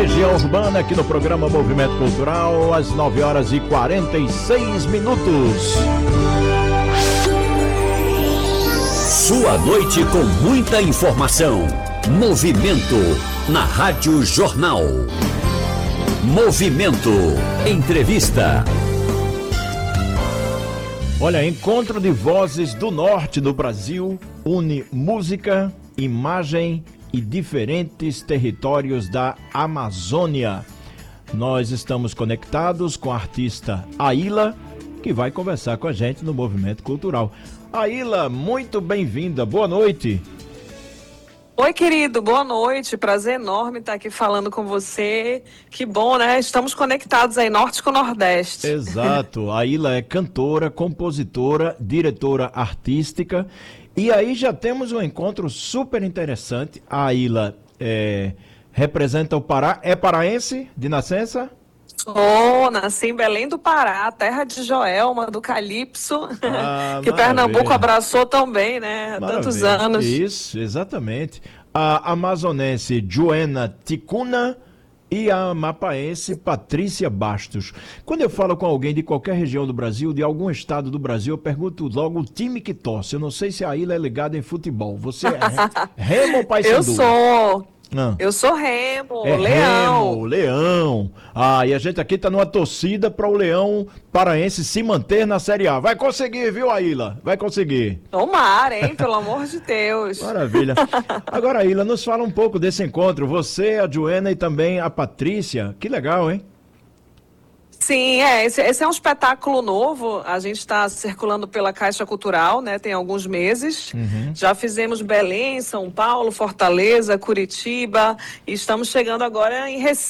região urbana, aqui no programa Movimento Cultural, às 9h46. Sua noite com muita informação. Movimento na Rádio Jornal. Movimento Entrevista. Olha, Encontro de Vozes do Norte do Brasil une música, imagem e diferentes territórios da Amazônia. Nós estamos conectados com a artista Aila, que vai conversar com a gente no Movimento Cultural. Aila, muito bem-vinda, boa noite. Oi, querido, boa noite, prazer enorme estar aqui falando com você. Que bom, né? Estamos conectados aí, norte com nordeste. Exato, a Aila é cantora, compositora, diretora artística, e aí já temos um encontro super interessante. A Aila representa o Pará, é paraense de nascença? Nasci em Belém do Pará, terra de Joelma, do Calypso, que maravilha. Pernambuco abraçou também, né? Há tantos anos. Isso, exatamente. A amazonense Joana Ticuna e a amapaense Patrícia Bastos. Quando eu falo com alguém de qualquer região do Brasil, de algum estado do Brasil, eu pergunto logo o time que torce. Eu não sei se a Aila é ligada em futebol. Você é Remo ou Paysandu? Eu sou Remo, Leão. Leão. E a gente aqui tá numa torcida para o Leão paraense se manter na Série A. Vai conseguir, viu, Aila? Vai conseguir. Tomara, hein? Pelo amor de Deus. Maravilha. Agora, Aila, nos fala um pouco desse encontro. Você, a Joana e também a Patrícia. Que legal, hein? Sim, esse é um espetáculo novo, a gente está circulando pela Caixa Cultural, né, tem alguns meses, Já fizemos Belém, São Paulo, Fortaleza, Curitiba, e estamos chegando agora em Recife.